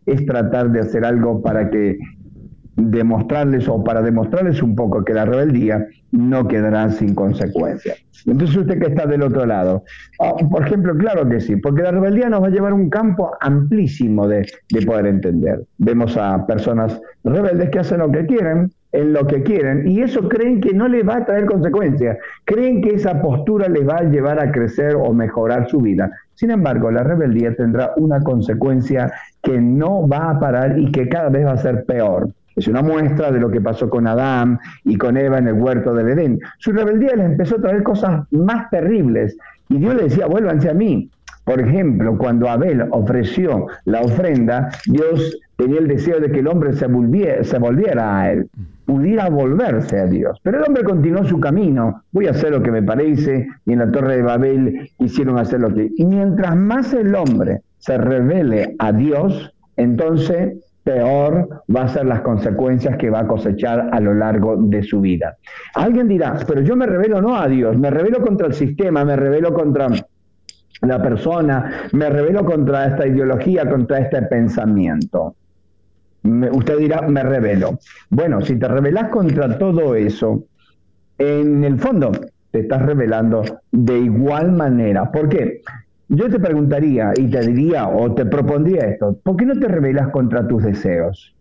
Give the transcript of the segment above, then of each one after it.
es tratar de hacer algo para que demostrarles o para demostrarles un poco que la rebeldía no quedará sin consecuencias. Entonces usted que está del otro lado, por ejemplo, claro que sí, porque la rebeldía nos va a llevar a un campo amplísimo de poder entender. Vemos a personas rebeldes que hacen lo que quieren, en lo que quieren, y eso creen que no les va a traer consecuencias, creen que esa postura les va a llevar a crecer o mejorar su vida. Sin embargo, la rebeldía tendrá una consecuencia que no va a parar y que cada vez va a ser peor. Es una muestra de lo que pasó con Adán y con Eva en el huerto del Edén. Su rebeldía les empezó a traer cosas más terribles y Dios le decía, vuélvanse a mí. Por ejemplo, cuando Abel ofreció la ofrenda, Dios tenía el deseo de que el hombre se volviera a él, pudiera volverse a Dios. Pero el hombre continuó su camino, voy a hacer lo que me parece, y en la Torre de Babel quisieron hacer lo que... Y mientras más el hombre se revele a Dios, entonces peor va a ser las consecuencias que va a cosechar a lo largo de su vida. Alguien dirá, pero yo me rebelo no a Dios, me rebelo contra el sistema, me rebelo contra la persona, me rebelo contra esta ideología, contra este pensamiento. Usted dirá, me rebelo. Bueno, si te rebelás contra todo eso, en el fondo te estás rebelando de igual manera. ¿Por qué? Yo te preguntaría y te diría o te propondría esto, ¿por qué no te rebelas contra tus deseos?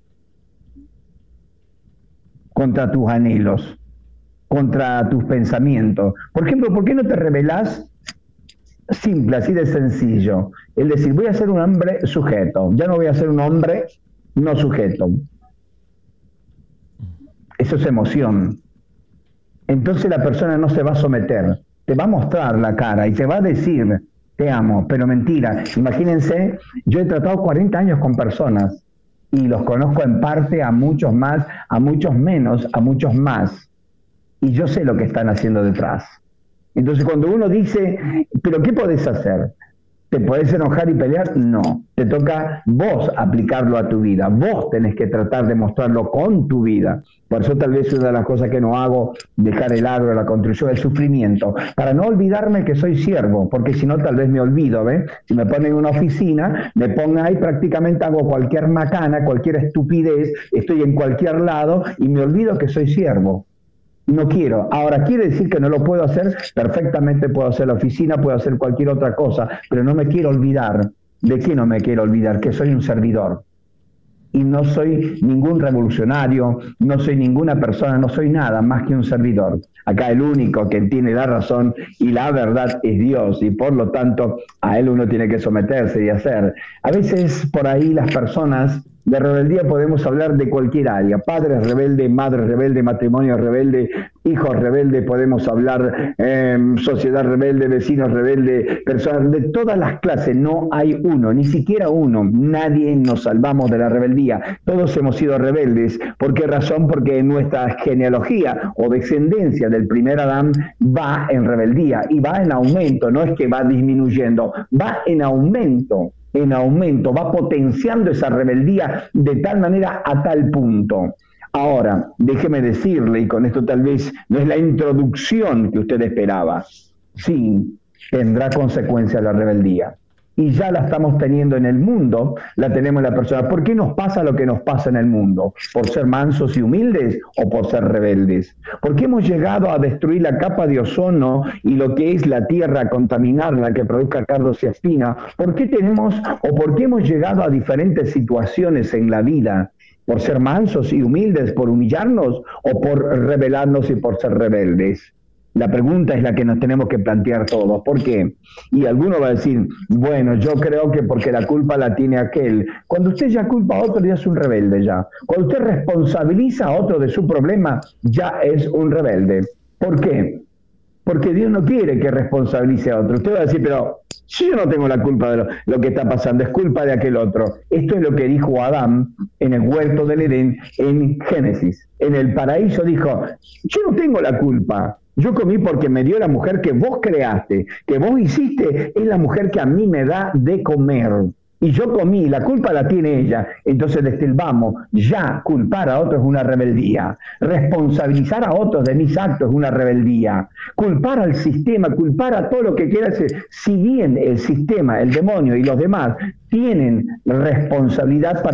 Contra tus anhelos, contra tus pensamientos. Por ejemplo, ¿por qué no te rebelas simple, así de sencillo? Es decir, voy a ser un hombre sujeto, ya no voy a ser un hombre no sujeto. Eso es emoción. Entonces la persona no se va a someter, te va a mostrar la cara y te va a decir, te amo, pero mentira. Imagínense, yo he tratado 40 años con personas y los conozco en parte a muchos más, a muchos menos, a muchos más. Y yo sé lo que están haciendo detrás. Entonces cuando uno dice, ¿pero qué podés hacer? ¿Te podés enojar y pelear? No. Te toca vos aplicarlo a tu vida. Vos tenés que tratar de mostrarlo con tu vida. Por eso tal vez una de las cosas que no hago, dejar el agro, la construcción, el sufrimiento. Para no olvidarme que soy siervo, porque si no tal vez me olvido, ¿ves? Si me ponen en una oficina, me pongo ahí, prácticamente hago cualquier macana, cualquier estupidez, estoy en cualquier lado y me olvido que soy siervo. No quiero. Ahora, ¿quiere decir que no lo puedo hacer? Perfectamente puedo hacer la oficina, puedo hacer cualquier otra cosa, pero no me quiero olvidar. ¿De qué no me quiero olvidar? Que soy un servidor. Y no soy ningún revolucionario, no soy ninguna persona, no soy nada más que un servidor. Acá el único que tiene la razón y la verdad es Dios, y por lo tanto a Él uno tiene que someterse y hacer. A veces por ahí las personas... De rebeldía podemos hablar de cualquier área, padres rebelde, madres rebelde, matrimonio rebelde, hijos rebelde, podemos hablar sociedad rebelde, vecinos rebelde, personas de todas las clases. No hay uno, ni siquiera uno, nadie nos salvamos de la rebeldía. Todos hemos sido rebeldes. ¿Por qué razón? Porque nuestra genealogía o descendencia del primer Adán va en rebeldía y va en aumento, no es que va disminuyendo, va en aumento, va potenciando esa rebeldía de tal manera a tal punto. Ahora, déjeme decirle, y con esto tal vez no es la introducción que usted esperaba, sí, tendrá consecuencia la rebeldía. Y ya la estamos teniendo en el mundo, la tenemos en la persona. ¿Por qué nos pasa lo que nos pasa en el mundo? ¿Por ser mansos y humildes o por ser rebeldes? ¿Por qué hemos llegado a destruir la capa de ozono y lo que es la tierra, contaminarla, que produzca cardos y espinas? ¿Por qué tenemos o por qué hemos llegado a diferentes situaciones en la vida? ¿Por ser mansos y humildes, por humillarnos o por rebelarnos y por ser rebeldes? La pregunta es la que nos tenemos que plantear todos. ¿Por qué? Y alguno va a decir, bueno, yo creo que porque la culpa la tiene aquel. Cuando usted ya culpa a otro, ya es un rebelde ya. Cuando usted responsabiliza a otro de su problema, ya es un rebelde. ¿Por qué? Porque Dios no quiere que responsabilice a otro. Usted va a decir, pero si yo no tengo la culpa de lo que está pasando, es culpa de aquel otro. Esto es lo que dijo Adán en el huerto del Edén en Génesis. En el paraíso dijo, yo no tengo la culpa. Yo comí porque me dio la mujer que vos creaste, que vos hiciste, es la mujer que a mí me da de comer. Y yo comí, la culpa la tiene ella. Entonces destilvamos, ya culpar a otros es una rebeldía. Responsabilizar a otros de mis actos es una rebeldía. Culpar al sistema, culpar a todo lo que quiera hacer. Si bien el sistema, el demonio y los demás tienen responsabilidad para